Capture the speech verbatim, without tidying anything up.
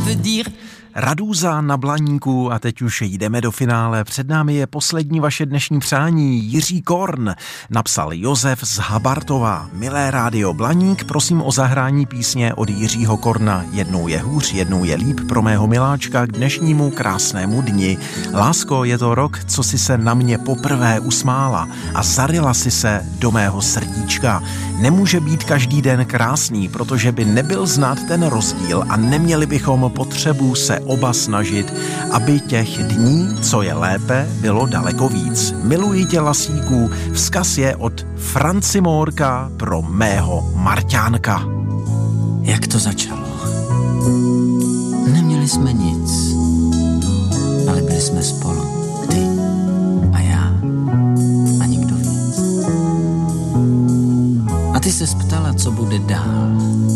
peut dire. Radúza na Blaníku a teď už jdeme do finále. Před námi je poslední vaše dnešní přání. Jiří Korn napsal Josef z Habartova. Milé rádio Blaník, prosím o zahrání písně od Jiřího Korna. Jednou je hůř, jednou je líp pro mého miláčka k dnešnímu krásnému dni. Lásko, je to rok, co si se na mě poprvé usmála a zarila si se do mého srdíčka. Nemůže být každý den krásný, protože by nebyl znát ten rozdíl a neměli bychom potřebu se oba snažit, aby těch dní, co je lépe, bylo daleko víc. Miluji tě, lasíků, vzkaz je od Francimórka pro mého Marťánka. Jak to začalo? Neměli jsme nic, ale byli jsme spolu. Ty a já a nikdo víc. A ty se ptala, co bude dál.